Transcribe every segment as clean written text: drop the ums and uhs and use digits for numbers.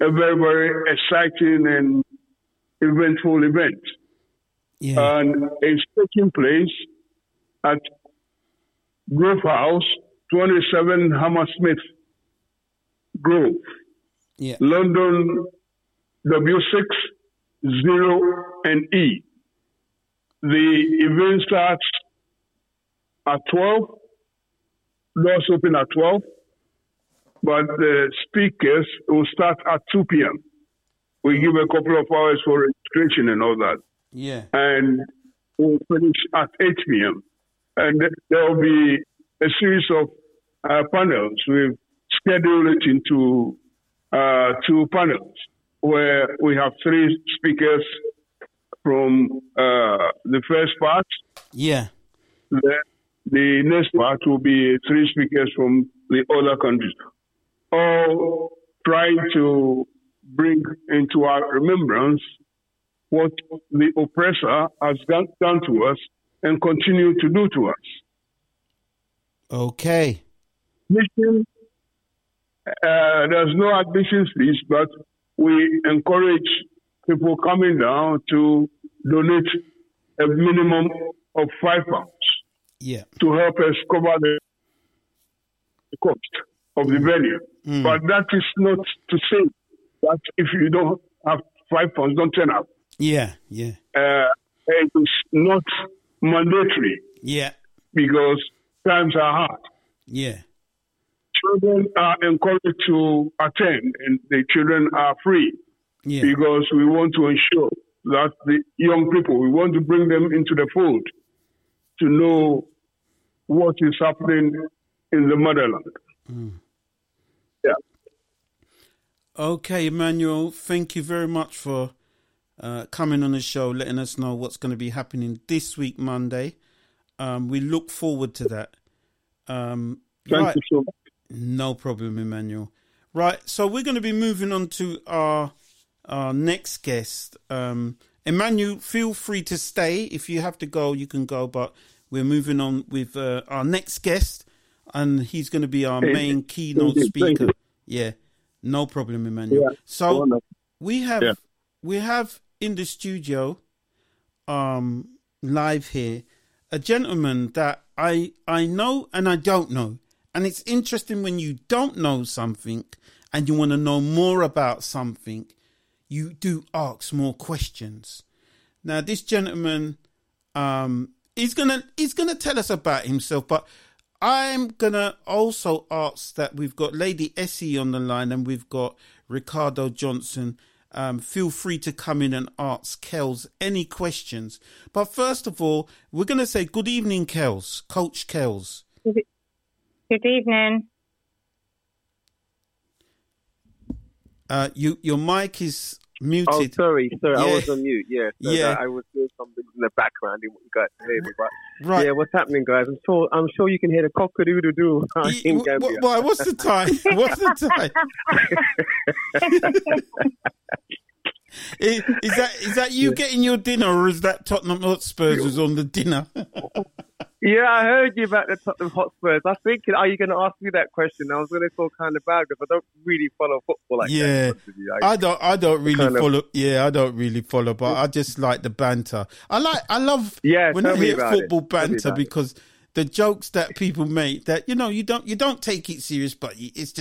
a very, very exciting and eventful event. Yeah. And it's taking place at Grove House, 27 Hammersmith Grove, Yeah. London W6 0NE. The event starts at 12. Doors open at 12. But the speakers will start at 2 p.m. We give a couple of hours for registration and all that. Yeah. And we'll finish at 8 p.m. And there will be a series of panels. We've scheduled it into 2 panels where we have 3 speakers from the first part. Yeah. The next part will be 3 speakers from the other countries, all trying to bring into our remembrance what the oppressor has done to us and continue to do to us. Okay. There's no admission fees, but we encourage people coming down to donate a minimum of £5 Yeah. to help us cover the cost of the venue. But that is not to say that if you don't have £5, don't turn up. Yeah. Yeah. It is not mandatory Yeah. because times are hard. Yeah. Children are encouraged to attend, and the children are free Yeah. because we want to ensure that the young people, we want to bring them into the fold to know what is happening in the motherland. Yeah. Okay, Emmanuel, thank you very much for coming on the show, letting us know what's going to be happening this week, Monday. We look forward to that. Thank right. you so much. No problem, Emmanuel. Right, so we're going to be moving on to our next guest. Emmanuel, feel free to stay. If you have to go, you can go, but we're moving on with our next guest, and he's going to be our main keynote speaker. Yeah, no problem, Emmanuel. Yeah. So we have in the studio, live here, a gentleman that I know and I don't know. And it's interesting when you don't know something and you want to know more about something, you do ask more questions. Now, this gentleman, he's gonna tell us about himself, but I'm gonna also ask that we've got Lady Essie on the line and we've got Ricardo Johnson. Feel free to come in and ask Kels any questions. But first of all, we're going to say good evening, Kels, Coach Kels. Good evening. Your mic is muted. Oh, sorry, Yeah. I was on mute. Yeah, Yeah. I was doing something in the background. You guys can hear me, but Right. yeah, what's happening, guys? I'm sure you can hear the cock-a-doodle-doo in Gambia. Why? What's the time? What's the time? Is that you getting your dinner, or is that Tottenham Hotspurs who's on the dinner? Yeah, I heard you about the Tottenham Hotspurs. I was thinking, are you going to ask me that question? I was going to feel kind of bad because I don't really follow football like that. I don't really follow. Yeah, I don't really follow, but I just like the banter. I love when I hear football banter because the jokes that people make that you don't take it serious, but it's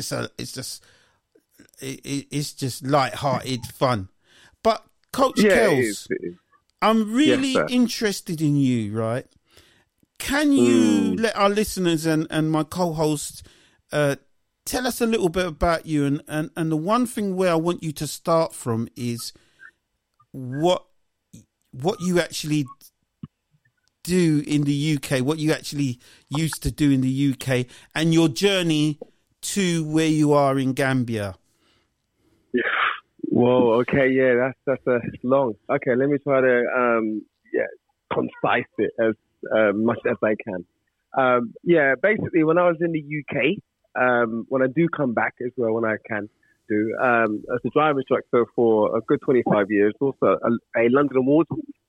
just light-hearted fun. But Coach Kels, it is. I'm really interested in you, right? Can you let our listeners and my co-hosts tell us a little bit about you? And the one thing where I want you to start from is what you actually do in the UK, what you actually used to do in the UK, and your journey to where you are in Gambia. Yeah. Whoa. Okay. Yeah. That's a long. Okay. Let me try to concise it as much as I can. Basically, when I was in the UK, when I do come back as well, when I can do, as a driver instructor for a good 25 years, also a London Award,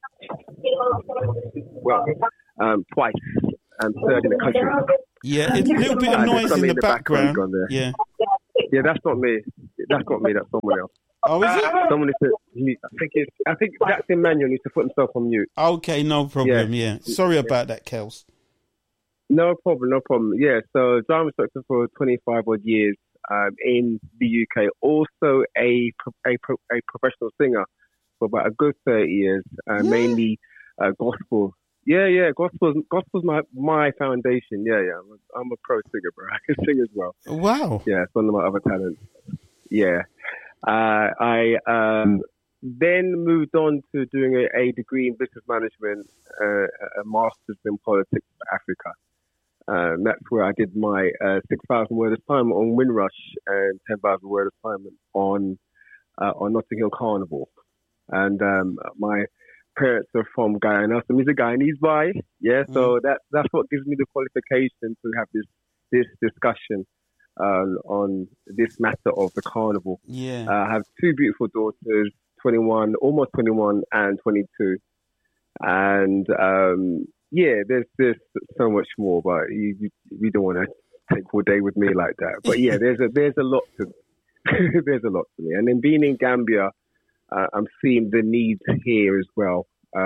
twice, and third in the country. Yeah, it's a little bit of noise in the background. Yeah, that's not me. That's not me. That's someone else. Oh, is it? Someone needs to mute. I think that's Emmanuel needs to put himself on mute. Okay, no problem. Yeah. Sorry about that, Kels. No problem. Yeah, so drama instructor for 25 odd years in the UK. Also a professional singer for about a good 30 years, mainly gospel. Yeah, gospel's my foundation. Yeah. I'm a pro singer, bro. I can sing as well. Wow. Yeah, it's one of my other talents. Yeah. I then moved on to doing a degree in business management, a master's in politics for Africa. That's where I did my 6,000 word assignment on Windrush and 10,000 word assignment on Notting Hill Carnival. And my parents are from Guyana, so he's a Guyanese boy. Yeah, so that's what gives me the qualification to have this discussion on this matter of the carnival. Yeah, I have two beautiful daughters, 21, almost 21, and 22, and there's so much more, but we don't want to take all day with me like that. But yeah, there's a lot to there's a lot to me, and then being in Gambia, I'm seeing the needs here as well.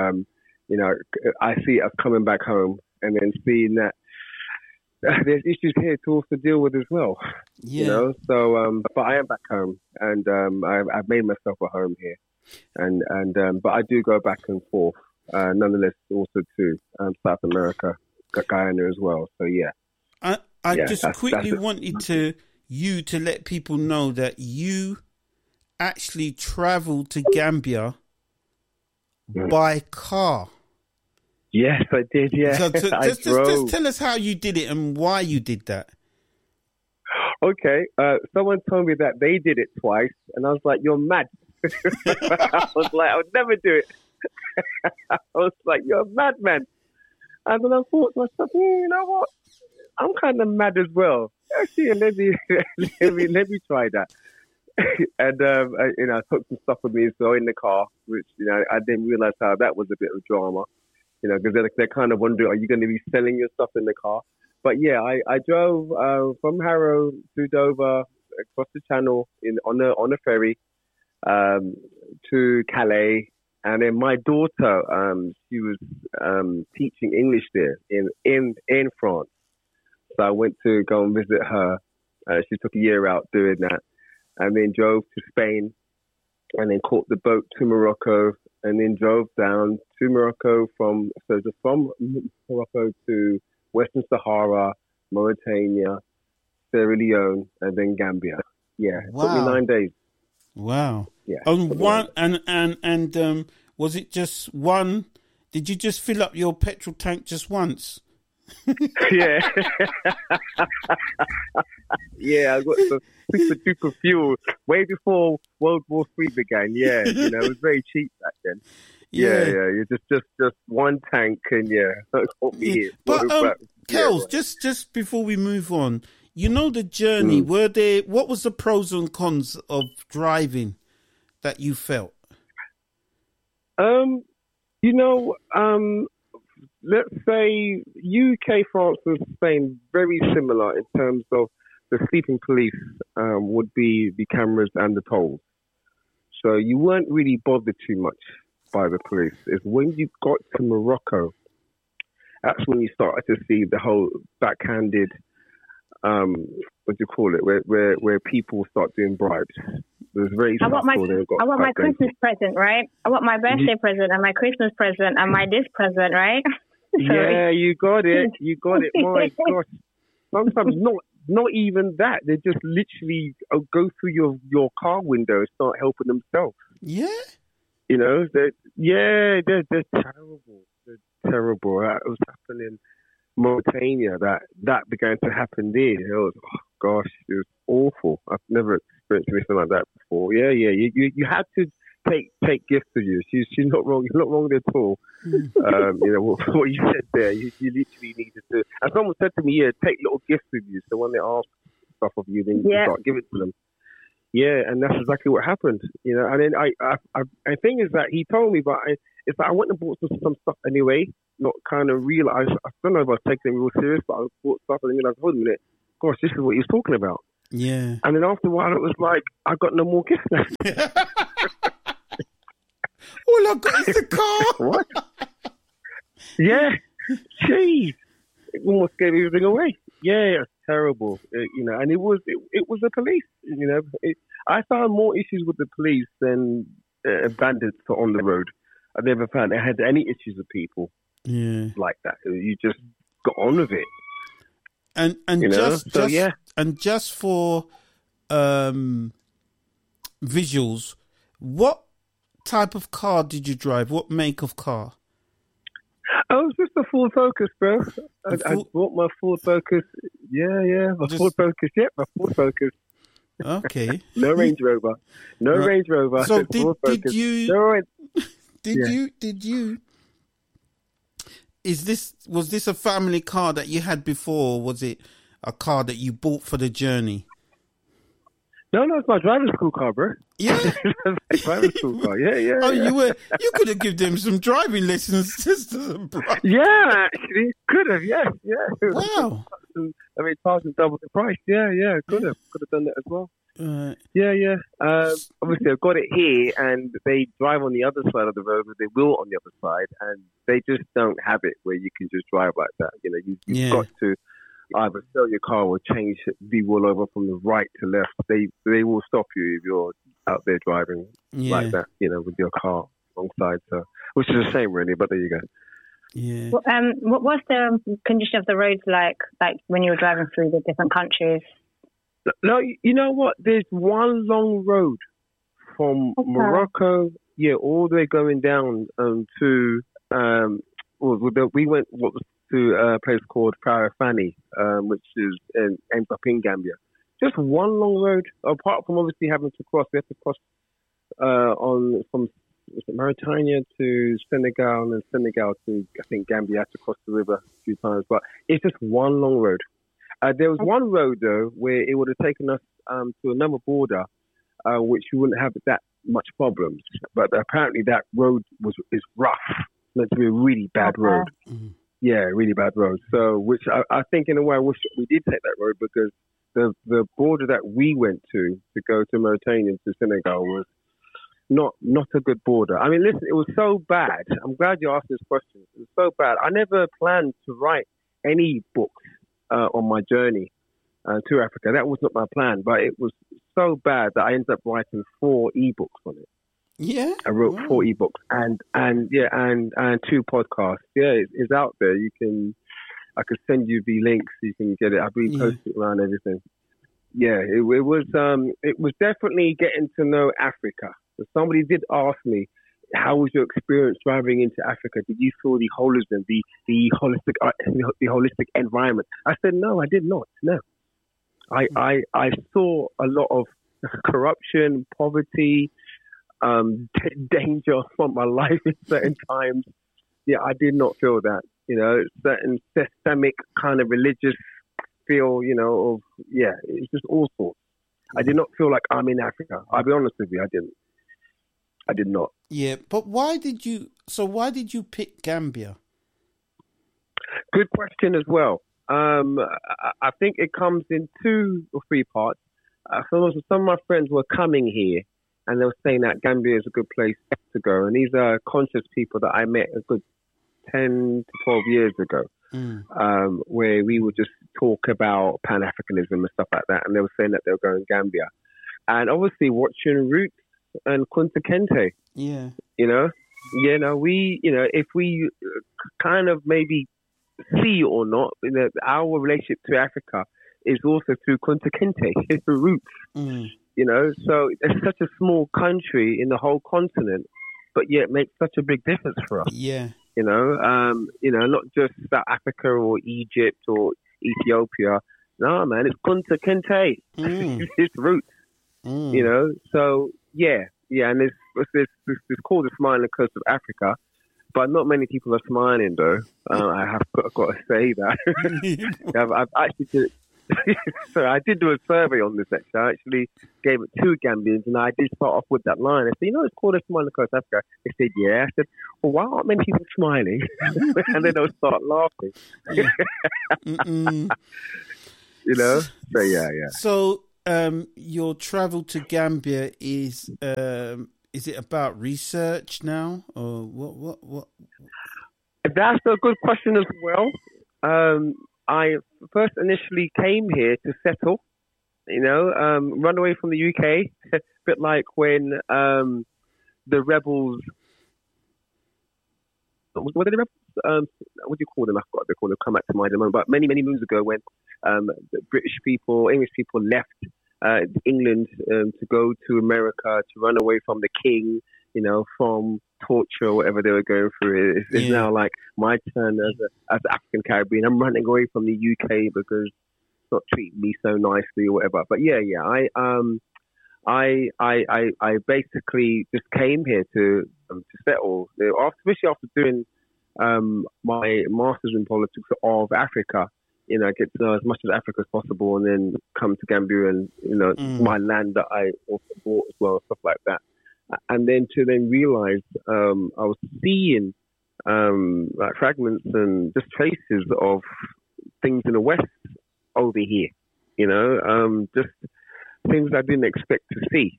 I see us coming back home, and then seeing that there's issues here to also deal with as well. Yeah. So but I am back home, and I've made myself a home here, and but I do go back and forth. Nonetheless, also to South America, Guyana as well. So yeah. I just quickly wanted you to let people know that you actually travelled to Gambia by car. Yes, I did. Yeah, so just tell us how you did it and why you did that. Okay, someone told me that they did it twice, and I was like, "You're mad." I was like, "I would never do it." I was like, "You're a madman." And then I thought to myself, you know what? I'm kind of mad as well. Actually, let me try that. And I took some stuff with me as well in the car, which I didn't realize how that was a bit of drama. Because they're kind of wondering, are you going to be selling your stuff in the car? But yeah, I drove from Harrow to Dover, across the channel on a ferry to Calais. And then my daughter, she was teaching English there in France. So I went to go and visit her. She took a year out doing that, and then drove to Spain, and then caught the boat to Morocco, and then drove down to Morocco from Morocco to Western Sahara, Mauritania, Sierra Leone, and then Gambia. Yeah, it took me 9 days. Wow. Yeah. And was it just one? Did you just fill up your petrol tank just once? Yeah. Yeah, I got some super fuel way before World War III began. Yeah, it was very cheap back then. Yeah. You just one tank, and But Kels, just before we move on, the journey. What was the pros and cons of driving that you felt? Let's say UK, France, and Spain very similar in terms of the sleeping police would be the cameras and the tolls. So you weren't really bothered too much by the police. It's when you got to Morocco, that's when you started to see the whole backhanded, what do you call it, where people start doing bribes. It was very I want my Christmas present, right? I want my birthday present and my Christmas present and my this present, right? Yeah, you got it. My gosh. Sometimes not even that. They just literally go through your car window and start helping themselves. Yeah. They're terrible. They're terrible. That was happening in Mauritania. That began to happen there. It was it was awful. I've never experienced anything like that before. Yeah. You had to take gifts with you. She's not wrong. You're not wrong at all. What you said there. You literally needed to. And someone said to me, take little gifts with you. So when they ask stuff of you, then you can start giving it to them. Yeah, and that's exactly what happened. And then I think is that he told me, but it's like I went and bought some stuff anyway. Not kind of realize. I don't know if I was taking it real serious, but I bought stuff and then realized, hold a minute, gosh, this is what he was talking about. Yeah. And then after a while, it was like, I got no more gifts left. All I got is the car. What? Yeah. Jeez. It almost gave everything away. Yeah, it's terrible. And it was the police. I found more issues with the police than bandits on the road. I never found I had any issues with people like that. You just got on with it. And just for visuals, what type of car did you drive? What make of car? Oh, it was just a Ford Focus, bro. I bought my Ford Focus. Yeah, my Ford Focus. Yeah, my Ford Focus. Okay. No Range Rover. No Range Rover. So Ford Focus. Was this a family car that you had before, or was it a car that you bought for the journey? No, it's my driving school car, bro. Yeah. My driving school car. Yeah. Oh, you could have given them some driving lessons, sisters. Yeah, actually. Could have, yeah. Wow. I mean, charging double the price. Yeah, could have done that as well. Yeah. Obviously, I've got it here, and they drive on the other side of the road, but they will on the other side, and they just don't have it where you can just drive like that. You've got to either sell your car or change the wheel over from the right to left. They will stop you if you're out there driving like that, with your car alongside. So, which is a shame, really. But there you go. Yeah. What was the condition of the roads like when you were driving through the different countries? No, you know what? There's one long road from Morocco, all the way going down to we went to a place called Farafani, which ends up in Gambia. Just one long road. Apart from obviously having to cross, we have to cross from Mauritania to Senegal, and then Senegal to I think Gambia. I have to cross the river a few times, but it's just one long road. There was one road though where it would have taken us to another border, which you wouldn't have that much problems. But apparently that road is rough. It's meant to be a really bad road. Mm-hmm. Yeah, really bad road. So, which I think in a way I wish we did take that road, because the border that we went to go to Mauritania to Senegal was not a good border. I mean, listen, it was so bad. I'm glad you asked this question. It was so bad. I never planned to write any books on my journey to Africa. That was not my plan, but it was so bad that I ended up writing 4 ebooks on it. Yeah, I wrote 4 ebooks and 2 podcasts. Yeah, it's out there. I could send you the links. So you can get it. I've been posting around everything. Yeah, it was definitely getting to know Africa. So somebody did ask me, how was your experience driving into Africa? Did you feel the holism, the holistic environment? I said, no, I did not. No, I saw a lot of corruption, poverty, danger from my life in certain times. Yeah, I did not feel that. Certain systemic kind of religious feel. It's just all sorts. I did not feel like I'm in Africa. I'll be honest with you, I didn't. I did not. Yeah, but why did you pick Gambia? Good question as well. I think it comes in 2 or 3 parts. Some of my friends were coming here, and they were saying that Gambia is a good place to go. And these are conscious people that I met a good 10 to 12 years ago, where we would just talk about Pan-Africanism and stuff like that. And they were saying that they were going to Gambia. And obviously watching Roots and Kunta Kinte. Yeah. If we kind of maybe see or not, our relationship to Africa is also through Kunta Kinte, it's through Roots. So it's such a small country in the whole continent, but yet it makes such a big difference for us. Yeah. Not just South Africa or Egypt or Ethiopia. No, man, it's Kunta Kinte. It's Roots. So yeah, and it's called the Smiling Coast of Africa, but not many people are smiling though. I have got to say that. I've actually I did do a survey on this actually. I actually gave it to Gambians, and I did start off with that line. I said, it's called the Smiling Coast of Africa. They said, yeah. I said, well, why aren't many people smiling? And then they'll start laughing. So yeah. So your travel to Gambia is it about research now, or what? That's a good question as well. I first initially came here to settle, run away from the UK, a bit like when the rebels, were they the rebels? What do you call them? I forgot what they call them. Come back to mind in a moment. But many, many moons ago, when the British people, English people left England to go to America to run away from the king, from torture or whatever they were going through. It's now like my turn as African Caribbean. I'm running away from the UK because it's not treating me so nicely or whatever. But I basically just came here to settle, especially after doing my master's in politics of Africa. Get to know as much of Africa as possible, and then come to Gambia and my land that I also bought as well, stuff like that. And then to realize I was seeing like fragments and just traces of things in the West over here. Just things I didn't expect to see.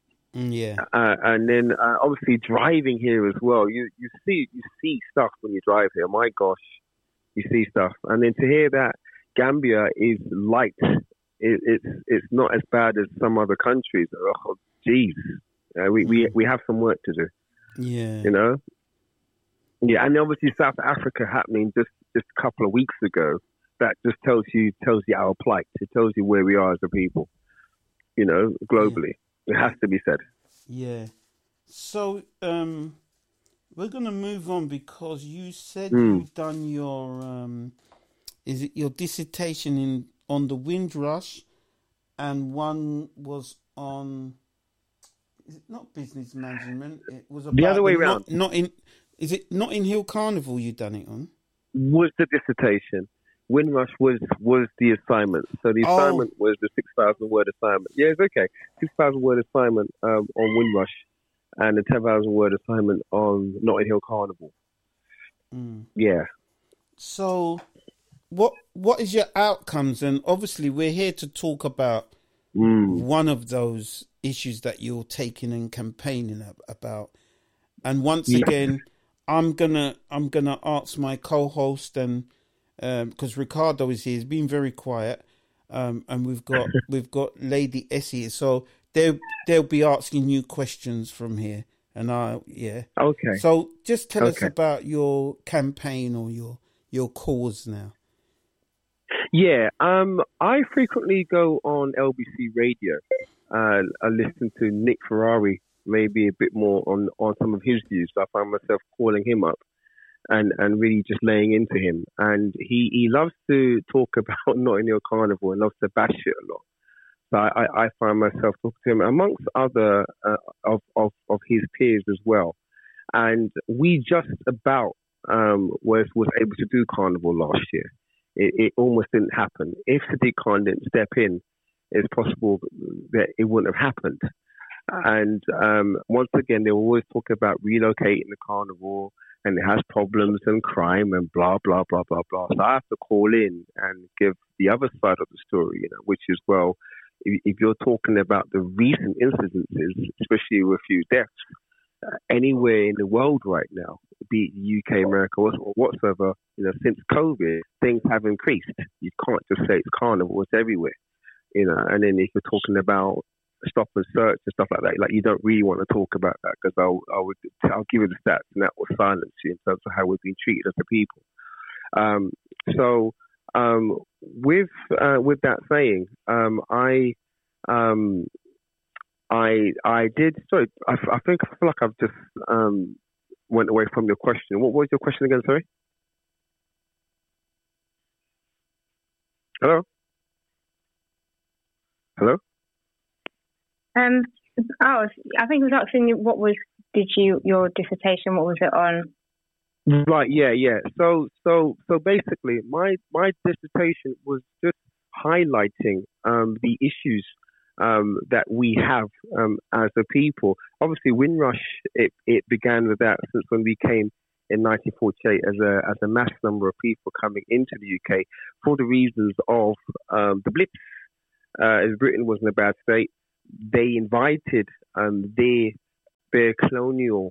And then obviously driving here as well, you see stuff when you drive here. My gosh, you see stuff. And then to hear that Gambia is light, it's not as bad as some other countries. Oh, geez, we have some work to do. And then obviously South Africa happening just a couple of weeks ago. That just tells you our plight. It tells you where we are as a people. Globally. It has to be said. Yeah. So we're going to move on because you said you've done your is it your dissertation on the Windrush, and one was on, is it not business management? It was about the other way around. Is it Notting Hill Carnival you done it on? Was the dissertation. Windrush was the assignment. So the assignment was the 6,000 word assignment. Yeah, it's okay. 6,000 word assignment on Windrush, and a 10,000 word assignment on Notting Hill Carnival. Yeah. So what is your outcomes? And obviously we're here to talk about one of those issues that you're taking and campaigning about. And once again, I'm gonna ask my co-host, and because Ricardo is here, he's been very quiet, and we've got Lady Essie, so they'll be asking you questions from here, and okay. So just tell us about your campaign or your cause now. Yeah, I frequently go on LBC Radio. I listen to Nick Ferrari, maybe a bit more on some of his views. So I find myself calling him up and really just laying into him. And he loves to talk about Notting Hill Carnival and loves to bash it a lot. So I find myself talking to him amongst other of his peers as well. And we just about was able to do Carnival last year. It almost didn't happen. If Sadiq Khan didn't step in, it's possible that it wouldn't have happened. And once again, they always talk about relocating the carnival, and it has problems and crime and blah, blah, blah, blah, blah. So I have to call in and give the other side of the story, which is, well, if you're talking about the recent incidences, especially with a few deaths, anywhere in the world right now, be it UK, America, or whatsoever, since COVID, things have increased. You can't just say it's carnival, it's everywhere, and then if you're talking about stop and search and stuff like that, like you don't really want to talk about that, because I'll give you the stats and that will silence you in terms of how we're being treated as a people. With that saying, I did. Sorry, I feel like I've just went away from your question. What was your question again? Sorry. Hello. Hello. I think I was asking you, your dissertation, what was it on? Right, yeah. So basically, my dissertation was just highlighting the issues that we have as a people. Obviously, Windrush, it began with that since when we came in 1948 as a mass number of people coming into the UK for the reasons of the blips as Britain was in a bad state, they invited their colonial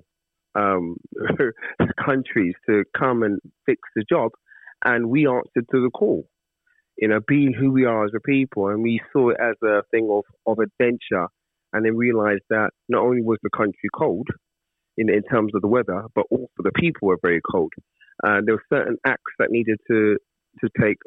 countries to come and fix the job, and we answered to the call. Being who we are as a people, and we saw it as a thing of adventure, and then realized that not only was the country cold in terms of the weather, but also the people were very cold. There were certain acts that needed to take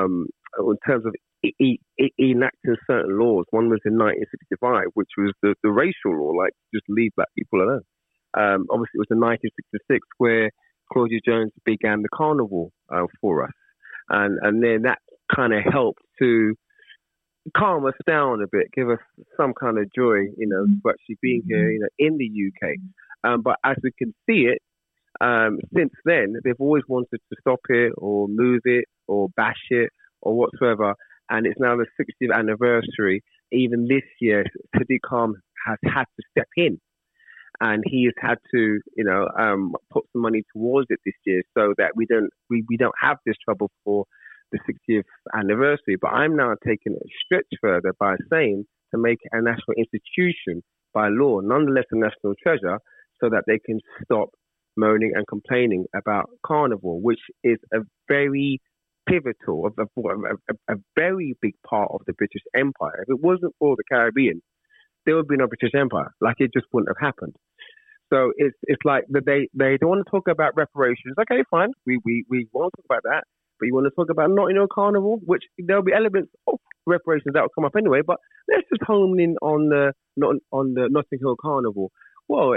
in terms of enacting certain laws. One was in 1965, which was the racial law, like just leave black people alone. Obviously, it was in 1966 where Claudia Jones began the carnival for us, and then that kind of helped to calm us down a bit, give us some kind of joy, for actually being here, in the UK. But as we can see it, since then, they've always wanted to stop it or move it or bash it or whatsoever. And it's now the 60th anniversary. Even this year, Sadiq Khan has had to step in. And he has had to, put some money towards it this year so that we don't have this trouble for the 60th anniversary. But I'm now taking it a stretch further by saying to make it a national institution by law, nonetheless a national treasure, so that they can stop moaning and complaining about Carnival, which is a very pivotal, a very big part of the British Empire. If it wasn't for the Caribbean, there would be no British Empire. Like, it just wouldn't have happened. So it's like they don't want to talk about reparations. Okay, fine, we won't talk about that. But you want to talk about Notting Hill Carnival, which there'll be elements of reparations that will come up anyway. But let's just hone in on the Notting Hill Carnival. Well,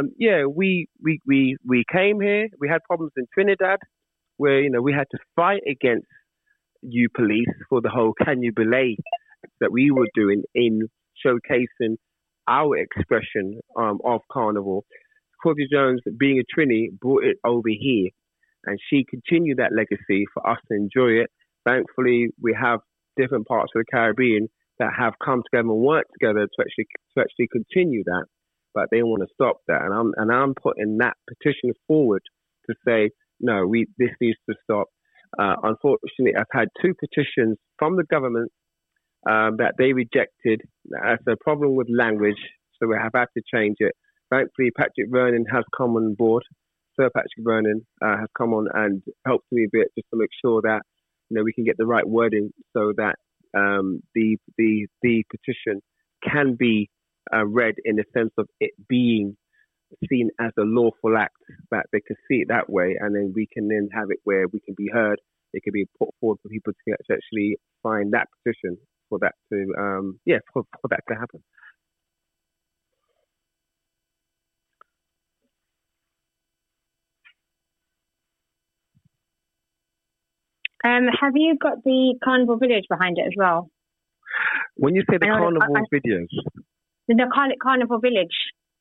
we came here. We had problems in Trinidad, where we had to fight against you police for the whole Can You Belay that we were doing in showcasing our expression of Carnival. Claudia Jones, being a Trini, brought it over here. And she continued that legacy for us to enjoy it. Thankfully, we have different parts of the Caribbean that have come together and worked together to actually continue that, but they want to stop that. And I'm putting that petition forward to say no, this needs to stop. Unfortunately, I've had 2 petitions from the government that they rejected. That's a problem with language, so we have had to change it. Thankfully, Patrick Vernon has come on board. Sir Patrick Vernon has come on and helped me a bit just to make sure that we can get the right wording so that the petition can be read in the sense of it being seen as a lawful act, that they can see it that way, and then we can then have it where we can be heard. It can be put forward for people to actually sign that petition for that to for that to happen. Have you got the Carnival Village behind it as well? When you say the Carnival videos, the Carnival Village.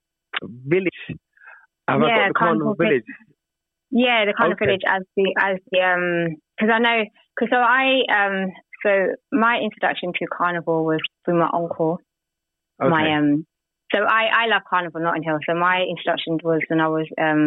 Have I got the Carnival Village? Yeah, the Carnival Village as the because I know so my introduction to Carnival was through my uncle. Okay. So I love Carnival Notting Hill. So my introduction was when I was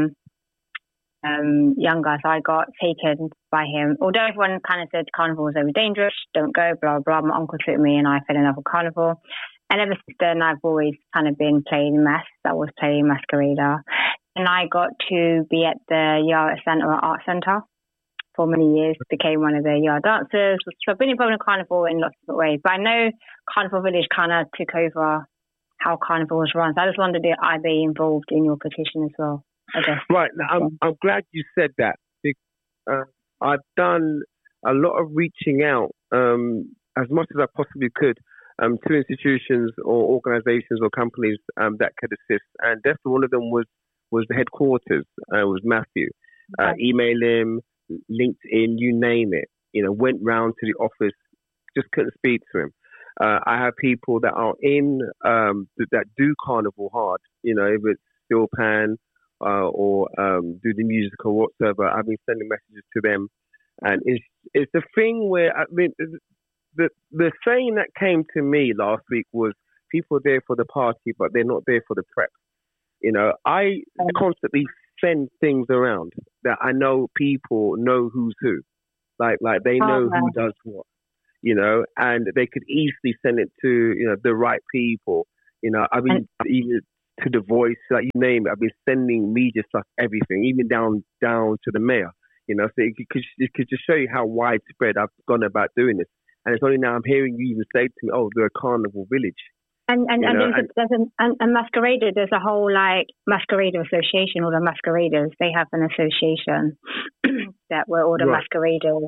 younger, so I got taken by him. Although everyone kind of said Carnival was very dangerous, don't go, blah, blah. My uncle took me and I fell in love with Carnival. And ever since then, I've always kind of been playing masks. I was playing Masquerader. And I got to be at the Yard Centre Art Centre for many years, became one of the Yard dancers. So I've been involved in Carnival in lots of different ways. But I know Carnival Village kind of took over how Carnival was run. So I just wondered, are they involved in your petition as well? Right. Now, I'm glad you said that. I've done a lot of reaching out as much as I possibly could to institutions or organizations or companies that could assist. And definitely one of them was the headquarters, was Matthew. Email him, LinkedIn, you name it. Went round to the office, just couldn't speak to him. I have people that are in, that do Carnival hard, if it's Steel Pan, or do the music or whatsoever. I've been sending messages to them, and it's the thing where the saying that came to me last week was people are there for the party, but they're not there for the prep. I constantly send things around that I know people know who's who, like they know who does what. you know, and they could easily send it to, you know, the right people. You know, I mean, even to The Voice, like you name it, I've been sending media stuff, everything, even down to the mayor. You know, so it could just show you how widespread I've gone about doing this. And it's only now I'm hearing you even say to me, "Oh, they're a carnival village." And there's a masquerader. There's a whole like masquerader association, or the masqueraders. They have an association that were all the masqueraders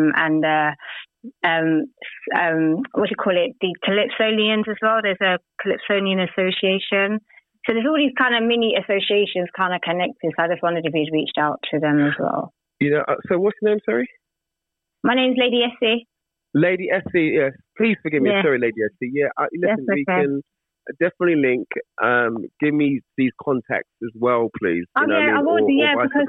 what do you call it? The Calypsonians as well. There's a Calypsonian association. So there's all these kind of mini associations kind of connected. So I just wondered if you'd reached out to them as well. You know, so what's your name? Sorry. My name's Lady Essie. Lady Essie, yes. Please forgive me. Yeah. Sorry, Lady Essie. Yeah, listen, we can definitely link. Give me these contacts as well, please. Oh, yeah, I would. Because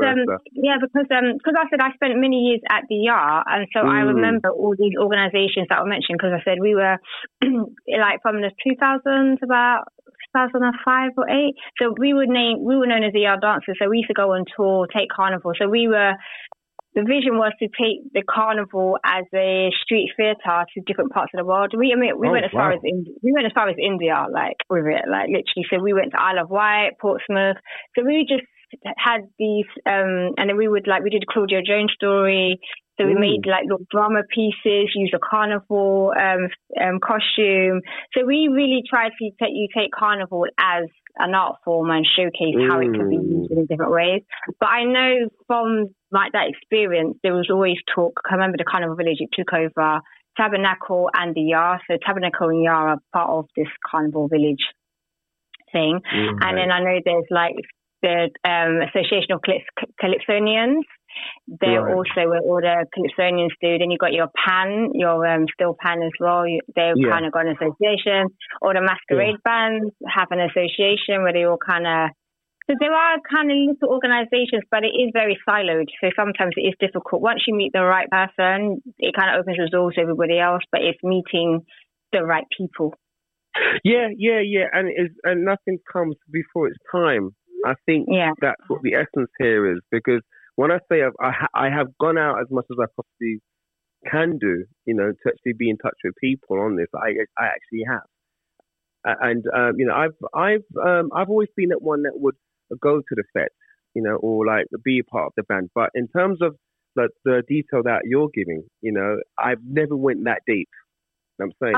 I said I spent many years at the YAR, and so I remember all these organisations that were mentioned. Because I said we were like from the 2000s, about 2005 or 8. So we were known as the YAR dancers. So we used to go on tour, take carnival. So the vision was to take the carnival as a street theatre to different parts of the world. We went as far as India, like with it, like literally. So we went to Isle of Wight, Portsmouth. So we just had these, and then we did Claudia Jones story. So we made like little drama pieces, used a carnival costume. So we really tried to take carnival as an art form and showcase how it can be used in different ways. But I know from like that experience, there was always talk. I remember the Carnival Village, it took over Tabernacle and the YAR. So Tabernacle and YAR are part of this Carnival Village thing. And then I know there's like the Association of Calypsonians. They're also where all the Calypsonians do. Then you've got your PAN, your Still PAN as well. They've kind of got an association. Or the masquerade bands have an association where they all kind of... So there are kind of little organisations, but it is very siloed. So sometimes it is difficult. Once you meet the right person, it kind of opens the doors to everybody else, but it's meeting the right people. Yeah. And nothing comes before its time. I think that's what the essence here is, because when I say I have gone out as much as I possibly can do, you know, to actually be in touch with people on this, I actually have. And you know, I've always been that one that would go to the fete, you know, or like be a part of the band. But in terms of the detail that you're giving, you know, I've never went that deep. I'm saying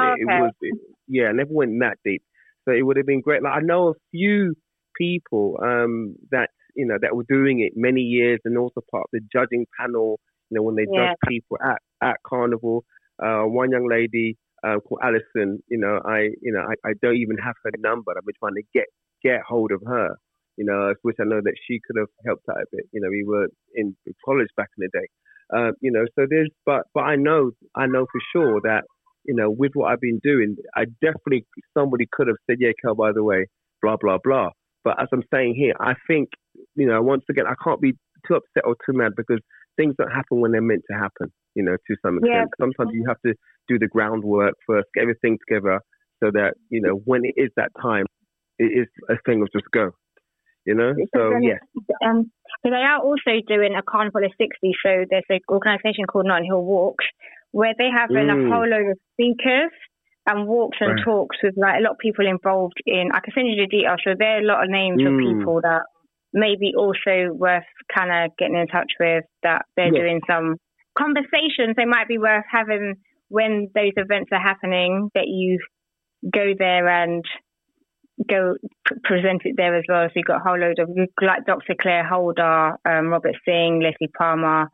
I never went that deep. So it would have been great. Like I know a few people that, you know, that were doing it many years and also part of the judging panel, you know, when they judge people at Carnival. One young lady called Alison, I don't even have her number. I've been trying to get hold of her, you know, which I know that she could have helped out a bit. You know, we were in college back in the day, you know, so there's, but I know for sure that, you know, with what I've been doing, I definitely, somebody could have said, yeah, Kel, by the way, blah, blah, blah. But as I'm saying here, I think, you know, once again, I can't be too upset or too mad because things don't happen when they're meant to happen, you know, to some extent. Sometimes you have to do the groundwork first, get everything together so that, you know, when it is that time, it is a thing of just go, you know? So, yeah. So they are also doing a Carnival of 60. So there's an organisation called Notting Hill Walks where they have a whole load of speakers and walks and talks with like a lot of people involved in. I can send you the details. So there are a lot of names of people that maybe also worth kind of getting in touch with, that they're doing some conversations. They might be worth having when those events are happening, that you go there and go present it there as well. So you've got a whole load of, like Dr. Claire Holder, Robert Singh, Leslie Palmer.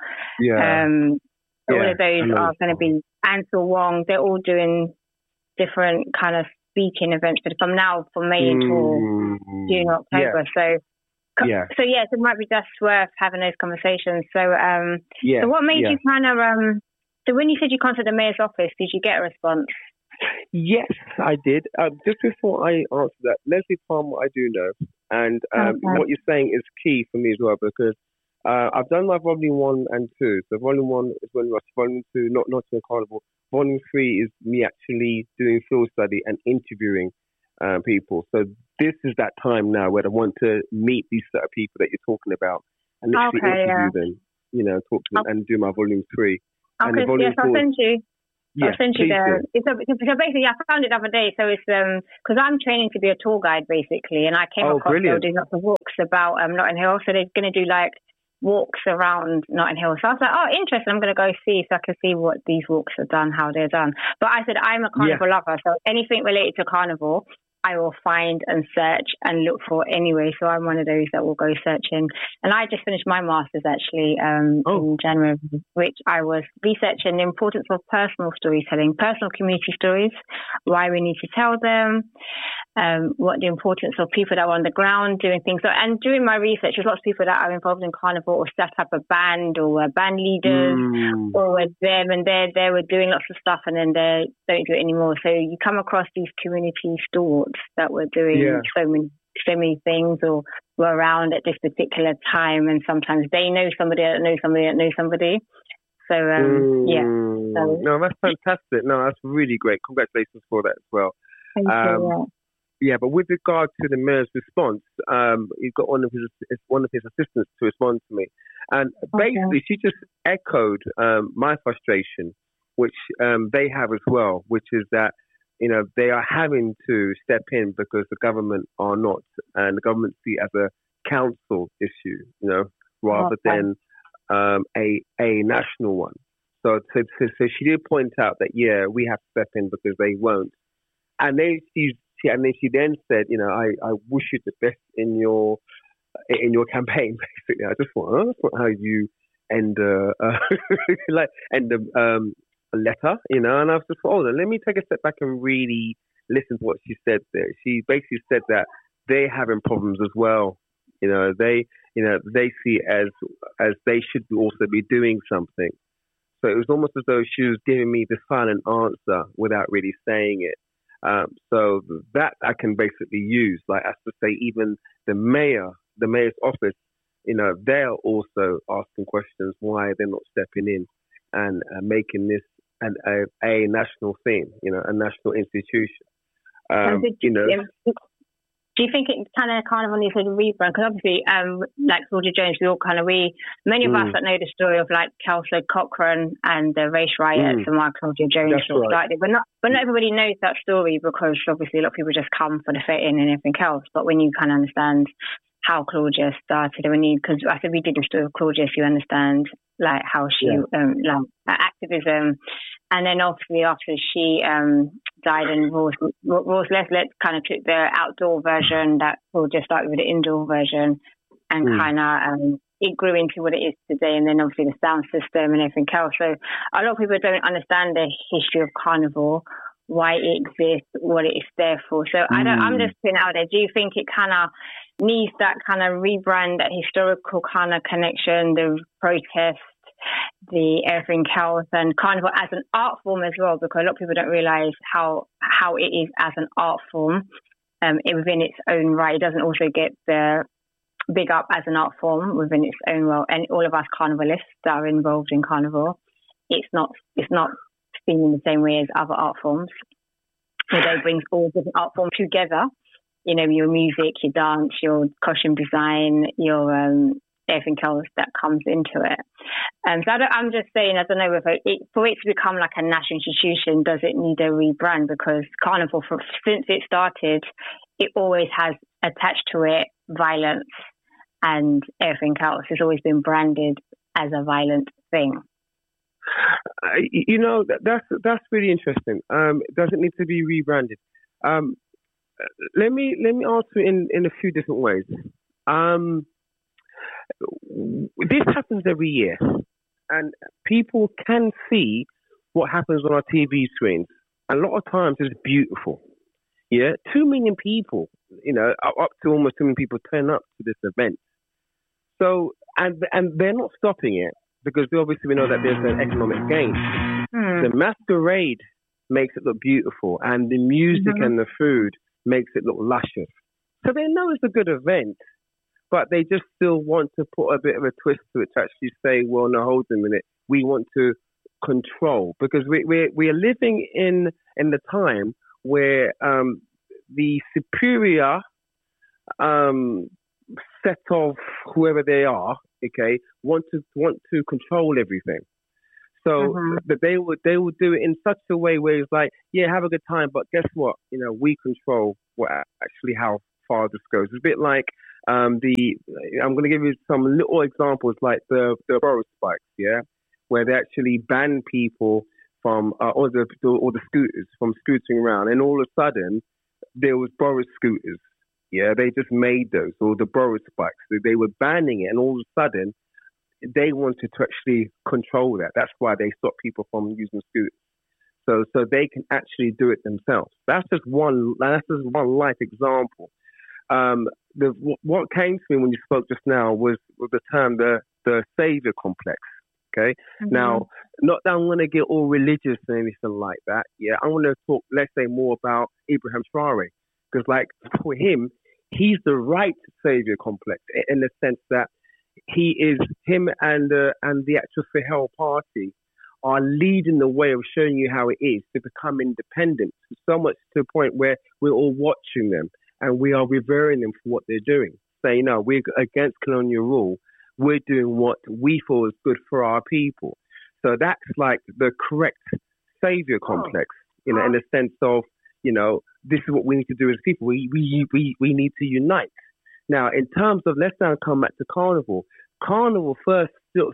All of those are going to be, Ansel Wong. They're all doing different kind of speaking events from May until June, October. So it might be just worth having those conversations. So, so what made you kind of, so when you said you contacted the mayor's office, did you get a response? Yes, I did. Just before I answer that, Leslie Palmer, I do know. And what you're saying is key for me as well, because I've done my volume 1 and 2. So volume 1 is when Rush, volume 2, not in Carnival. Volume 3 is me actually doing field study and interviewing people. So this is that time now where I want to meet these set of people that you're talking about and literally interview them, you know, talk to them and do my volume 3. Okay, yes, I'll send you. I'll send you so basically, I found it the other day. So it's because I'm training to be a tour guide basically, and I came across doing lots of walks about Notting Hill. So they're going to do like walks around Notting Hill. So I was like, oh, interesting. I'm going to go see so I can see what these walks are done, how they're done. But I said I'm a carnival lover, so anything related to carnival, I will find and search and look for anyway. So I'm one of those that will go searching. And I just finished my master's actually in January, which I was researching the importance of personal storytelling, personal community stories, why we need to tell them, what the importance of people that were on the ground doing things. So, and during my research, there's lots of people that are involved in carnival or set up a band or were band leaders or were them and they were doing lots of stuff and then they don't do it anymore. So you come across these community stalwarts that were doing so many things or were around at this particular time, and sometimes they know somebody that knows somebody that knows somebody. So no, that's fantastic. No, that's really great. Congratulations for that as well. Thank you. Yeah, but with regard to the mayor's response, he got one of his assistants to respond to me, and basically she just echoed my frustration, which they have as well, which is that they are having to step in because the government are not, and the government see it as a council issue, rather than a national one. So she did point out that we have to step in because they won't, and she then said, I wish you the best in your campaign. Basically, I just thought, that's not how you end a letter, and I was just thought, let me take a step back and really listen to what she said there. She basically said that they're having problems as well. They see it as they should also be doing something. So it was almost as though she was giving me the silent answer without really saying it. So that I can basically use, like as to say, even the mayor's office, they're also asking questions why they're not stepping in and making this a national thing, a national institution. Do you think it kind of needs a rebrand? Because obviously, like Claudia Jones, many of us that know the story of like Kelso Cochrane and the race riots and why Claudia Jones started, but not everybody knows that story because obviously a lot of people just come for the fitting and everything else. But when you kind of understand how Claudia started, because I said we did the story of Claudia, if you understand like how she activism. And then obviously after she died and Ross Leslie kind of took the outdoor version that we'll just start with the indoor version and kind of it grew into what it is today, and then obviously the sound system and everything else. So a lot of people don't understand the history of carnival, why it exists, what it is there for. So I'm just putting it out there. Do you think it kind of needs that kind of rebrand, that historical kind of connection, the protest, the everything else, and carnival as an art form as well, because a lot of people don't realise how it is as an art form within its own right. It doesn't also get the big up as an art form within its own role. And all of us carnivalists that are involved in carnival, it's not seen in the same way as other art forms. Although it brings all different art forms together, your music, your dance, your costume design, your everything else that comes into it. So I'm just saying, I don't know if for it to become like a national institution, does it need a rebrand? Because carnival, since it started, it always has attached to it violence and everything else. It's always been branded as a violent thing. That's really interesting. Does it need to be rebranded? Let me answer in a few different ways. This happens every year, and people can see what happens on our TV screens. A lot of times it's beautiful. 2 million people, up to almost 2 million people turn up to this event. So, and they're not stopping it because obviously we know that there's an economic gain. The masquerade makes it look beautiful, and the music and the food makes it look luscious. So they know it's a good event, but they just still want to put a bit of a twist to it to actually say, well, no, hold a minute, we want to control, because we are living in the time where the superior set of whoever they are, want to control everything. So that they would do it in such a way where it's like, yeah, have a good time, but guess what? We control what actually how far this goes. It's a bit like I'm going to give you some little examples like the Boris spikes, yeah, where they actually ban people from or the scooters from scootering around, and all of a sudden there was Boris scooters. Yeah, they just made those, or the Boris spikes. They were banning it, and all of a sudden they wanted to actually control that. That's why they stopped people from using scooters, so they can actually do it themselves. That's just one life example. What came to me when you spoke just now was the term the savior complex. Okay, now not that I'm going to get all religious and anything like that. Yeah, I want to talk, let's say, more about Ibrahim Traore, because like for him, he's the right savior complex in the sense that him and the actual Sahel party are leading the way of showing you how it is to become independent, so much to the point where we're all watching them and we are revering them for what they're doing. Saying, no, we're against colonial rule. We're doing what we feel is good for our people. So that's like the correct savior complex, in the sense of, this is what we need to do as people. We need to unite. Now, in terms of, let's now come back to Carnival. Carnival first,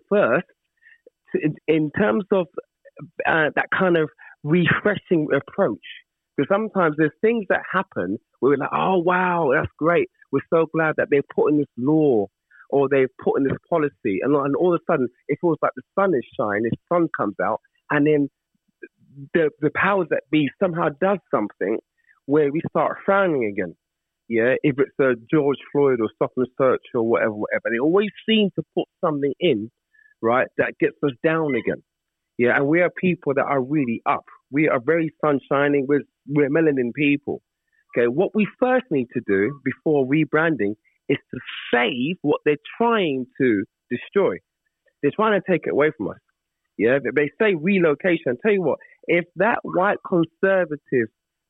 in terms of that kind of refreshing approach, because sometimes there's things that happen where we're like, oh, wow, that's great. We're so glad that they're putting this law or they've put in this policy. And all of a sudden, it feels like the sun is shining, the sun comes out, and then the powers that be somehow does something where we start frowning again. Yeah, if it's a George Floyd or Stop and Search or whatever. They always seem to put something in, right, that gets us down again. Yeah, and we are people that are really up. We are very sun-shining. We're melanin people. Okay, what we first need to do before rebranding is to save what they're trying to destroy. They're trying to take it away from us. Yeah, they say relocation. I'll tell you what, if that white conservative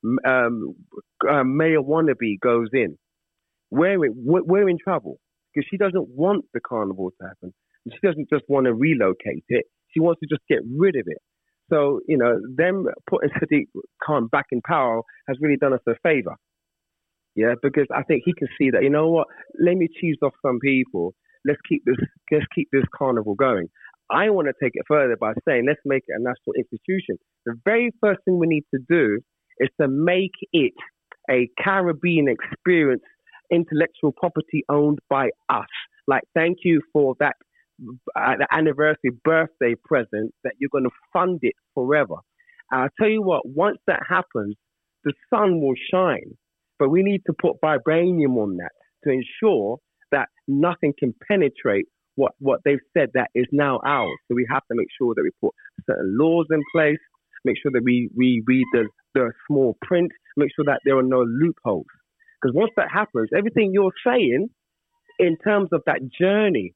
mayor wannabe goes in, we're in trouble, because she doesn't want the carnival to happen. She doesn't just want to relocate it. She wants to just get rid of it. So, them putting Sadiq Khan back in power has really done us a favor. Yeah, because I think he can see that, let me cheese off some people. Let's keep this carnival going. I want to take it further by saying, let's make it a national institution. The very first thing we need to do is to make it a Caribbean experience, intellectual property owned by us. Like, thank you for that the anniversary birthday present, that you're going to fund it forever. And I'll tell you what, once that happens, the sun will shine. But we need to put vibranium on that to ensure that nothing can penetrate what they've said that is now ours. So we have to make sure that we put certain laws in place, make sure that we read the small print, make sure that there are no loopholes. Because once that happens, everything you're saying in terms of that journey,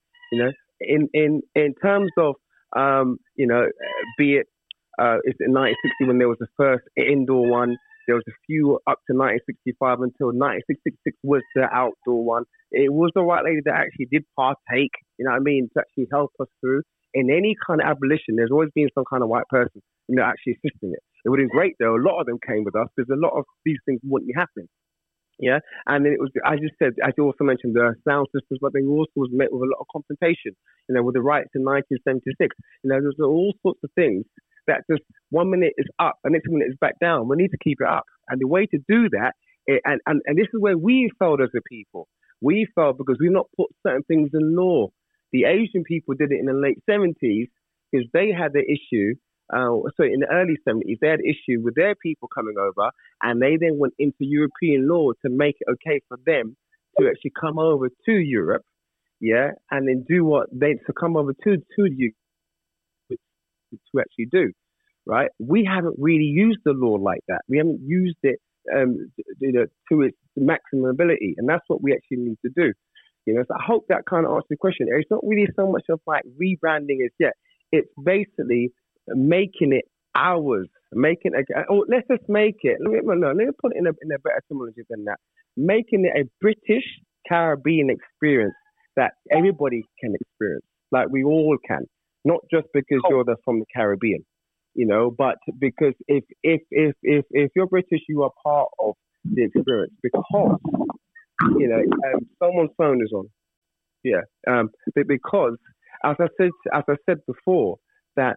in terms of, be it, it's in 1960 when there was the first indoor one. There was a few up to 1965 until 1966 was the outdoor one. It was the white lady that actually did partake, to actually help us through. In any kind of abolition, there's always been some kind of white person, actually assisting it. It would have been great, though. A lot of them came with us because a lot of these things wouldn't be happening. Yeah, and then it was, as you said, as you also mentioned, the sound systems, but they also was met with a lot of confrontation, with the riots in 1976. There's all sorts of things that just 1 minute is up, and next minute is back down. We need to keep it up. And the way to do that, and this is where we failed as a people. We failed because we've not put certain things in law. The Asian people did it in the late 70s because they had the issue. In the early 70s, they had an issue with their people coming over, and they then went into European law to make it okay for them to actually come over to Europe, yeah, and then do what they to come over to the UK to actually do, right? We haven't really used the law like that. We haven't used it to its maximum ability, and that's what we actually need to do. So I hope that kind of answers the question. It's not really so much of like rebranding as yet. It's basically making it ours, let's just make it. Let me put it in a better terminology than that. Making it a British Caribbean experience that everybody can experience, like we all can. not just because from the Caribbean, but because if you're British, you are part of the experience because someone's phone is on. Yeah, because as I said before, that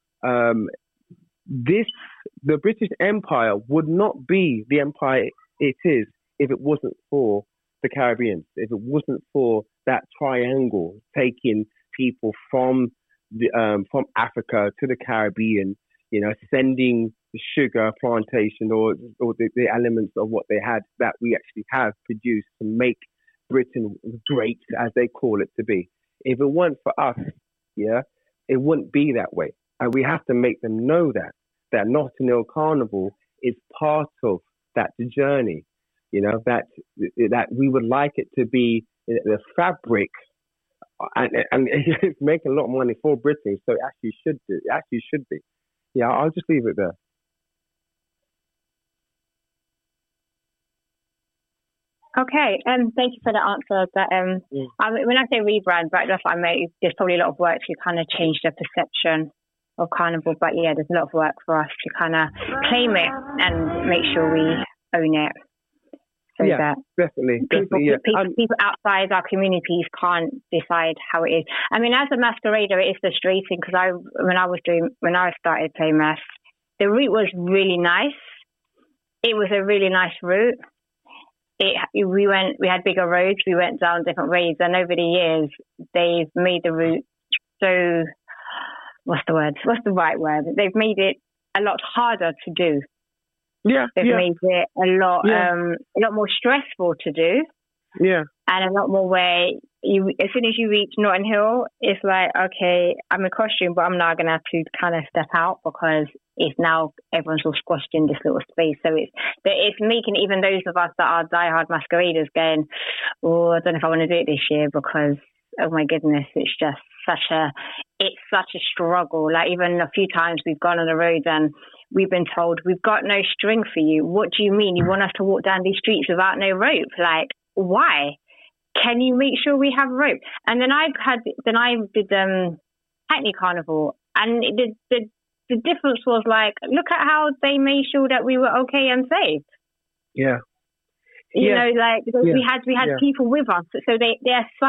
the British Empire would not be the empire it is if it wasn't for the Caribbeans, if it wasn't for that triangle taking people from Africa to the Caribbean, sending the sugar plantation or the elements of what they had that we actually have produced to make Britain great, as they call it to be. If it weren't for us, it wouldn't be that way. And we have to make them know that Notting Hill Carnival is part of that journey, that we would like it to be the fabric and it's making a lot of money for Britain, so it actually should be. Yeah, I'll just leave it there. Okay, thank you for the answer. But when I say rebrand, right, that's what I mean. There's probably a lot of work to kind of change the perception of Carnival. But yeah, there's a lot of work for us to kind of claim it and make sure we own it. So that definitely. People outside our communities can't decide how it is. I mean, as a masquerader, it is frustrating because when I started playing mass, the route was really nice. It was a really nice route. We had bigger roads. We went down different roads, and over the years, they've made the route so. What's the word? What's the right word? They've made it a lot harder to do. Yeah, they've made it a lot more stressful to do. Yeah, and a lot more where as soon as you reach Notting Hill, it's like, okay, I'm in costume, but I'm now going to have to kind of step out because it's now everyone's all squashed in this little space. So it's making even those of us that are diehard masqueraders going, oh, I don't know if I want to do it this year because, oh my goodness, it's just such a struggle. Like even a few times we've gone on the road and we've been told we've got no string for you. What do you mean? You want us to walk down these streets without no rope? Like, why? Can you make sure we have rope? And then I did Hackney Carnival, and the difference was like, look at how they made sure that we were okay and safe. Yeah. You know, like we had people with us, so they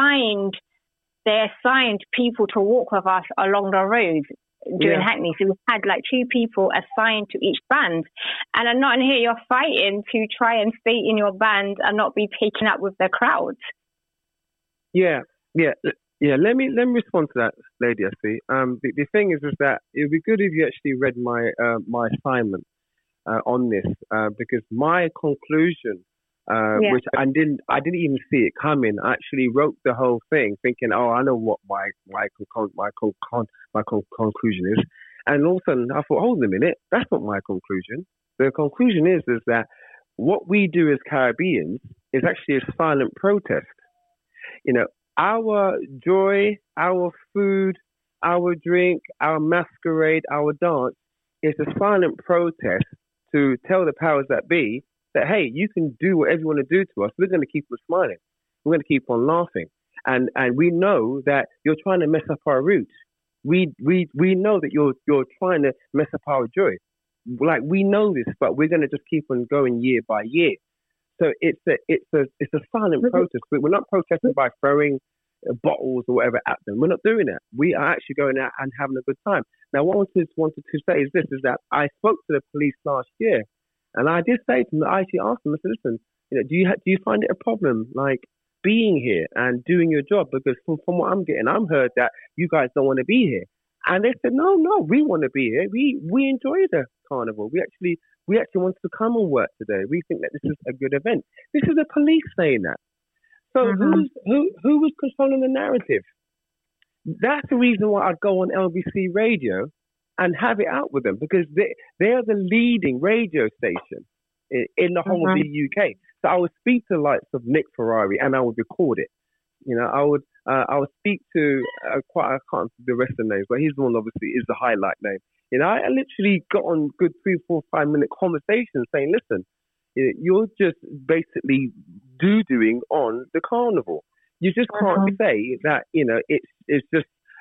assigned people to walk with us along the road during Hackney. So we had like 2 people assigned to each band, and I'm not in here. You're fighting to try and stay in your band and not be taken up with the crowd. Yeah. Let me respond to that, Lady Essie. The thing is that it would be good if you actually read my assignment on this because my conclusion, which I didn't even see it coming. I actually wrote the whole thing thinking, oh, I know what my conclusion is, and all of a sudden I thought, hold on a minute, that's not my conclusion. The conclusion is that what we do as Caribbeans is actually a silent protest. You know, our joy, our food, our drink, our masquerade, our dance is a silent protest to tell the powers that be that, hey, you can do whatever you want to do to us. We're going to keep on smiling. We're going to keep on laughing. And we know that you're trying to mess up our roots. We know that you're trying to mess up our joy. Like, we know this, but we're going to just keep on going year by year. So it's a silent protest. We're not protesting by throwing bottles or whatever at them. We're not doing that. We are actually going out and having a good time. Now, what I wanted to say is this, is that I spoke to the police last year, and I did say to them, I actually asked them, I said, listen, do you find it a problem, like, being here and doing your job? Because from what I'm getting, I'm heard that you guys don't want to be here. And they said, no, we want to be here. We enjoy the carnival. We actually want to come and work today. We think that this is a good event. This is the police saying that. So who was controlling the narrative? That's the reason why I'd go on LBC radio and have it out with them, because they're the leading radio station in the whole of the UK. So I would speak to the likes of Nick Ferrari and I would record it. You know, I would speak to I can't remember the rest of the names, but he's the one obviously is the highlight name. You know, I literally got on good 3, 4, 5 minute conversations saying, listen, you're just basically doing on the carnival. You just can't say that, you know, it's just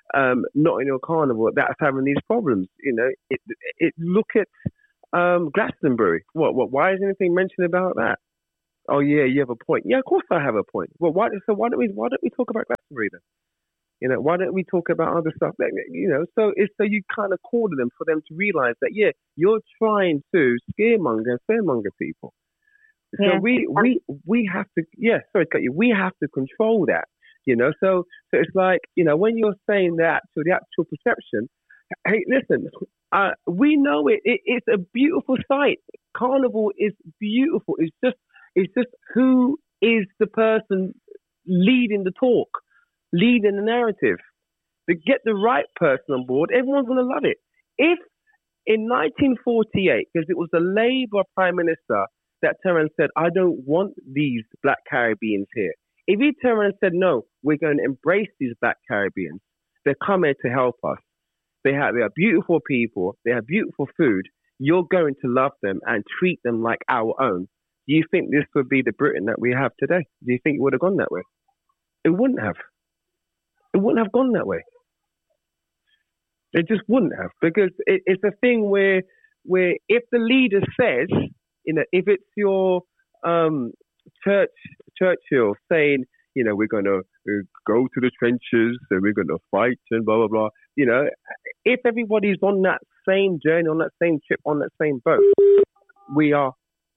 not in your carnival that's having these problems. Look at Glastonbury. What? Why is anything mentioned about that? Oh yeah, you have a point. Yeah, of course I have a point. Well, why don't we talk about Glastonbury then? Why don't we talk about other stuff? So you kind of corner them for them to realize that you're trying to scaremonger and fearmonger people. So we have to sorry to cut you. We have to control that. So it's like when you're saying that to the actual perception. Hey, listen, we know it. It's a beautiful sight. Carnival is beautiful. It's just who is the person leading the talk, leading the narrative. To get the right person on board, everyone's going to love it. If in 1948, because it was the Labour Prime Minister that turned and said, I don't want these Black Caribbeans here. If he turned and said, no, we're going to embrace these Black Caribbeans, they're coming to help us. They are beautiful people. They have beautiful food. You're going to love them and treat them like our own. Do you think this would be the Britain that we have today? Do you think it would have gone that way? It wouldn't have. It wouldn't have gone that way. It just wouldn't have, because it's a thing where if the leader says, if it's your Churchill saying, we're going to go to the trenches and we're going to fight and blah, blah, blah. If everybody's on that same journey, on that same trip, on that same boat, we are.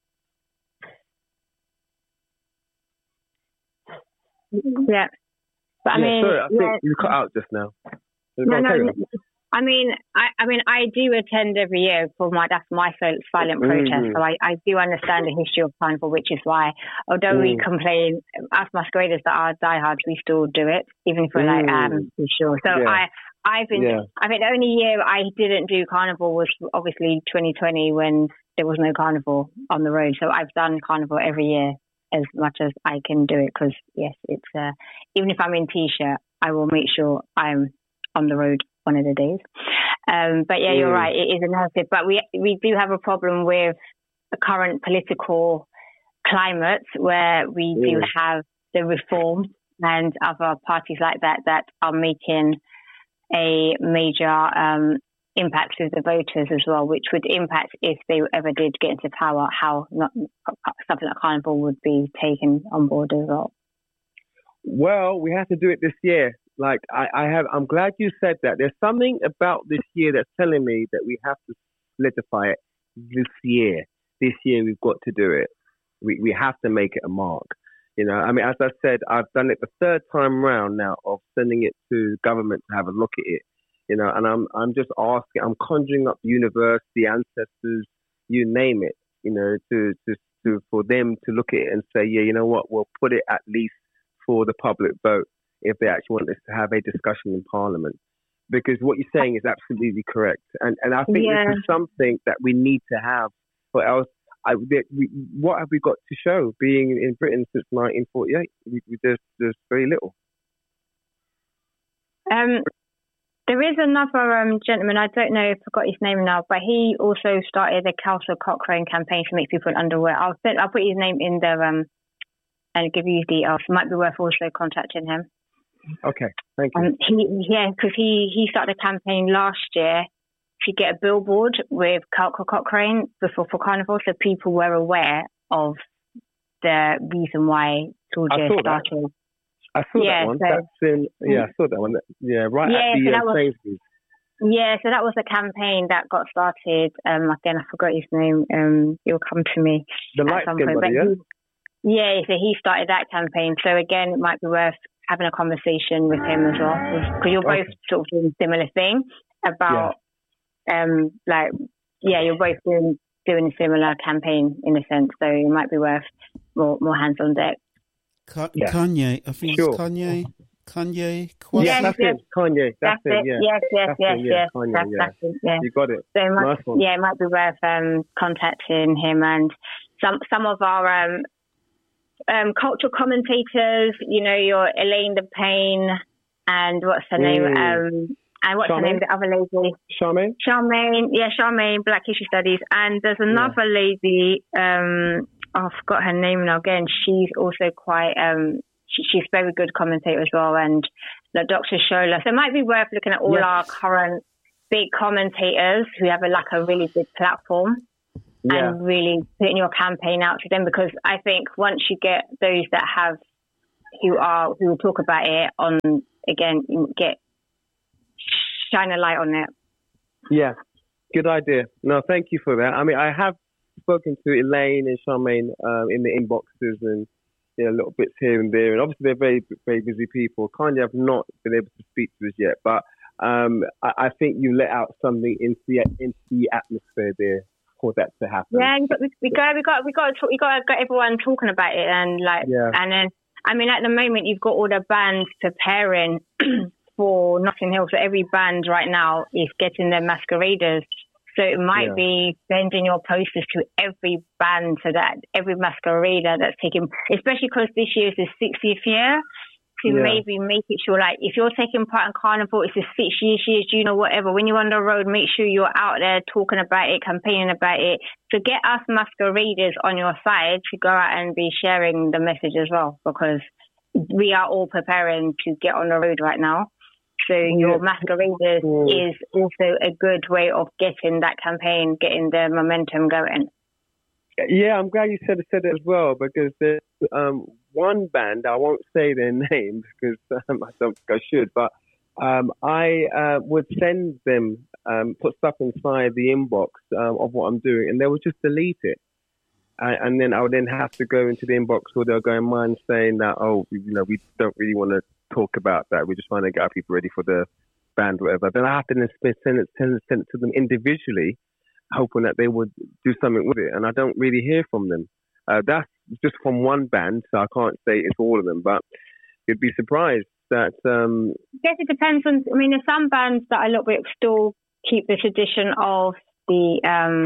Yeah. But I mean, sorry, I think you cut out just now. No. I mean, I do attend every year that's my silent protest. So I do understand the history of Carnival, which is why, although we complain, as masqueraders that are diehards, we still do it, even if we're too sure. So I think the only year I didn't do Carnival was obviously 2020 when there was no Carnival on the road. So I've done Carnival every year as much as I can do it, because yes, it's even if I'm in t-shirt, I will make sure I'm on the road one of the days. But yeah, you're right, it is a narrative. But we do have a problem with the current political climate where we do have the Reform and other parties like that are making a major impact with the voters as well, which would impact, if they ever did get into power, how something like Carnival would be taken on board as well. Well, we have to do it this year. Like I'm glad you said that. There's something about this year that's telling me that we have to solidify it this year. This year we've got to do it. We have to make it a mark. I mean, as I said, I've done it the third time round now of sending it to government to have a look at it. And I'm just asking. I'm conjuring up the universe, the ancestors, you name it. To for them to look at it and say, yeah, you know what, we'll put it at least for the public vote, if they actually want us to have a discussion in Parliament. Because what you're saying is absolutely correct. And I think this is something that we need to have, or else what have we got to show being in Britain since 1948? There's very little. There is another gentleman, I don't know if I got his name now, but he also started the Kelso Cochrane campaign to make people in underwear. I'll put his name in there and give you his details. It might be worth also contacting him. Okay, thank you. Because he started a campaign last year to get a billboard with Kelso Cochrane for Carnival, so people were aware of the reason why Georgia started. I saw that one. I saw that one. Yeah, right at the Sainsbury's. Yeah, so that was a campaign that got started. Again, I forgot his name. It'll come to me. The light skin buddy, so he started that campaign. So again, it might be worth having a conversation with him as well, because you're both sort of doing a similar thing about, you're both doing a similar campaign in a sense. So it might be worth more hands on deck. Kanye, I think it's Kanye. Kanye. Yeah, that's it. Kanye. That's it. Yes. Kanye, that's it. Yeah. You got it. So it might be worth contacting him and some of our cultural commentators. Your Elaine the Pain and what's her name? And what's her name? The other lady. Charmaine. Yeah, Charmaine. Black History Studies. And there's another lady. I forgot her name now again. She's also quite, she's a very good commentator as well. And like Dr. Shola. So it might be worth looking at all our current big commentators who have a really big platform and really putting your campaign out to them, because I think once you get those that have who will talk about it on, again, shine a light on it. Yeah, good idea. No, thank you for that. I mean, I have spoken to Elaine and Charmaine in the inboxes and little bits here and there, and obviously they're very, very busy people. Kindly have not been able to speak to us yet, but I think you let out something into the atmosphere there for that to happen. Yeah, we got to get everyone talking about it, and and then I mean at the moment you've got all the bands preparing for Notting Hill, so every band right now is getting their masqueraders. So it might be sending your posters to every band, so that every masquerader that's taking, especially because this year is the 60th year, to maybe make it sure, like, if you're taking part in Carnival, it's the 60th year, whatever. When you're on the road, make sure you're out there talking about it, campaigning about it. So get us masqueraders on your side to go out and be sharing the message as well, because we are all preparing to get on the road right now. So your masqueraders is also a good way of getting that campaign, getting the momentum going. Yeah, I'm glad you said it as well, because there's one band, I won't say their name because I don't think I should, but I would send them, put stuff inside the inbox of what I'm doing, and they would just delete it. And then I would then have to go into the inbox, or they'll go in mine saying that, we don't really want to talk about that. We just want to get our people ready for the band, whatever. Then I have to send it to them individually, hoping that they would do something with it. And I don't really hear from them. That's just from one band, so I can't say it's all of them. But you'd be surprised that... I guess it depends on... I mean, there's some bands that a little bit still keep the tradition of the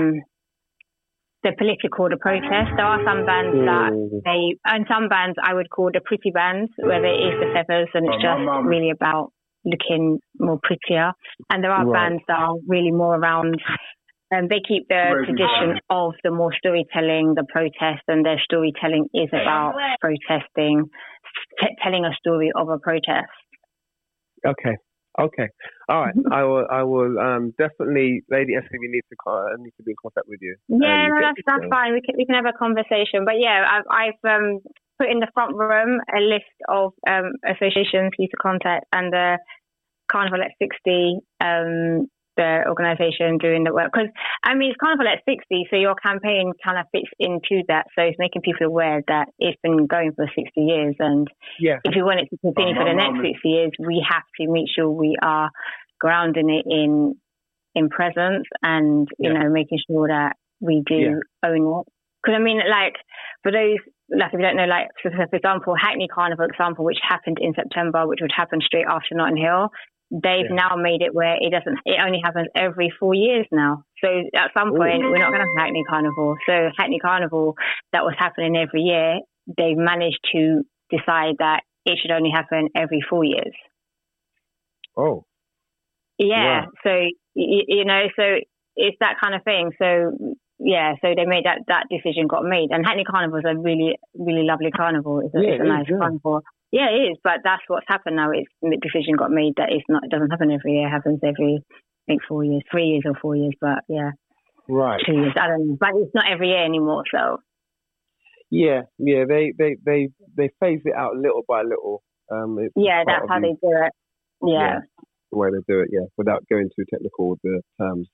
protest. There are some bands and some bands I would call the pretty bands, where there is the feathers and it's just really about looking more prettier. And there are bands that are really more around, and they keep the tradition of the more storytelling, the protest, and their storytelling is about protesting, telling a story of a protest. Okay. All right. I will definitely, Lady Essie, we need to be in contact with you. Yeah, no, that's fine. We can have a conversation. But yeah, I've put in the front room a list of associations for you to contact, and the Carnival at 60, the organisation doing the work. Because, I mean, it's Carnival at 60, so your campaign kind of fits into that. So it's making people aware that it's been going for 60 years. And if we want it to continue for the next 60 years, we have to make sure we are grounding it in presence and, making sure that we do own it. Because, I mean, like, for those, like, if you don't know, like, for example, Hackney Carnival example, which happened in September, which would happen straight after Notting Hill, they've now made it where it only happens every 4 years now. So at some point, we're not going to have Hackney Carnival. So Hackney Carnival, that was happening every year, they've managed to decide that it should only happen every 4 years. Oh. Yeah. Wow. So, so it's that kind of thing. So, so they made that decision got made. And Hackney Carnival is a really, really lovely carnival. It's a nice carnival. Yeah, it is, but that's what's happened now. It's the decision got made that it doesn't happen every year. It happens every, I think, 4 years, 3 years or 4 years, but right, 2 years. I don't know, but it's not every year anymore. So they phase it out little by little. That's how they do it. Yeah, the way they do it. Yeah, without going too technical with the terms.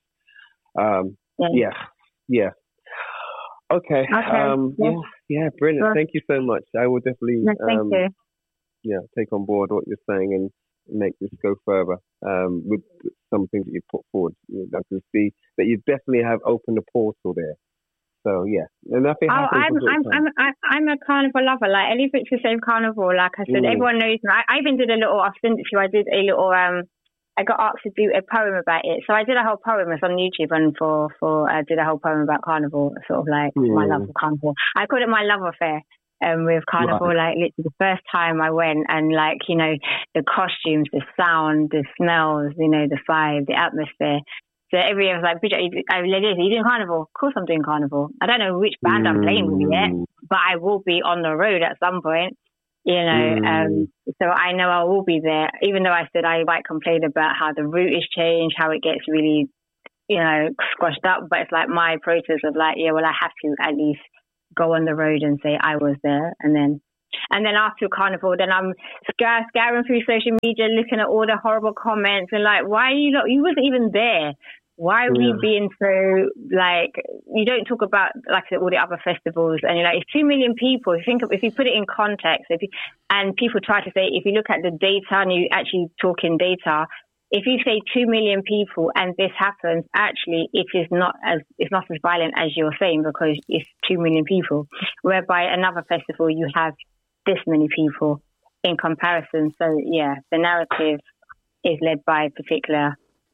Okay. Brilliant. Well, thank you so much. I will definitely. Thank you. Take on board what you're saying and make this go further with some things that you put forward. I can see that you definitely have opened a portal there. So and nothing happens. I'm a carnival lover. Like anything to save carnival. Like I said, everyone knows me. I even did a little. I've sent it to you. I did a little. I got asked to do a poem about it, so I did a whole poem. It's on YouTube, and I did a whole poem about carnival, sort of like my love of carnival. I called it my love affair. With carnival, like literally the first time I went, and like the costumes, the sound, the smells, the vibe, the atmosphere. So every year I was like, Bridget, are you doing carnival? Of course I'm doing carnival. I don't know which band I'm playing with yet, but I will be on the road at some point. So I know I will be there, even though I said I might complain about how the route is changed, how it gets really, squashed up. But it's like my process of like, I have to at least go on the road and say I was there. And then after Carnival, then I'm scouring through social media, looking at all the horrible comments and like, why are you not, you wasn't even there. Why are we being so, like, you don't talk about, like, all the other festivals, and you're like, it's 2 million people. If you put it in context, and people try to say, if you look at the data and you actually talk in data, if you say 2 million people and this happens, actually, it's not as violent as you're saying because it's 2 million people. Whereby another festival, you have this many people in comparison. So, the narrative is led by a particular.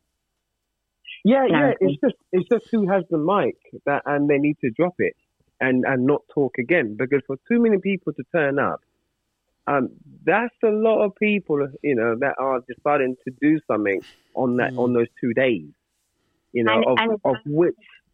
Yeah. It's just who has the mic and they need to drop it and not talk again, because for 2 million people to turn up, that's a lot of people, that are deciding to do something on those 2 days, of which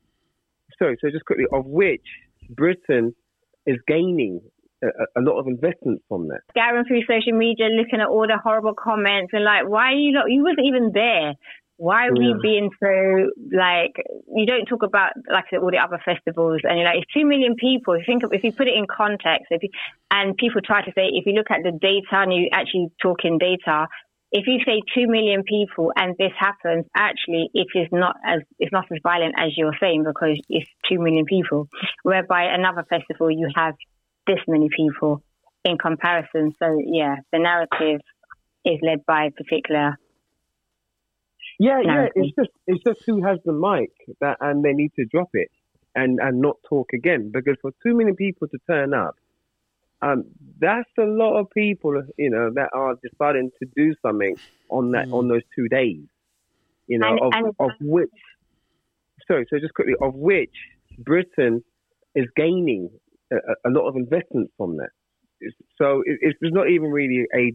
Britain is gaining a lot of investment from that. Scouring through social media, looking at all the horrible comments and like, why are you not, you wasn't even there. Why are we being so, like, you don't talk about, like, all the other festivals, and you're like, it's 2 million people. If you put it in context, and people try to say, if you look at the data and you actually talk in data, if you say 2 million people and this happens, actually, it's not as violent as you're saying because it's 2 million people. Whereby another festival, you have this many people in comparison. So, the narrative is led by a particular. Yeah. It's just who has the mic and they need to drop it and not talk again, because for 2 million people to turn up, that's a lot of people, that are deciding to do something on those 2 days, of which Britain is gaining a lot of investment from that. So it's not even really a